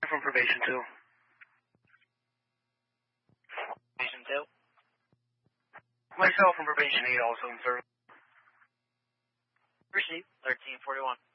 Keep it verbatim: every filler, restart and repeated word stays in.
From probation two. Probation two? Myself from probation eight also in service. Proceed, thirteen forty-one.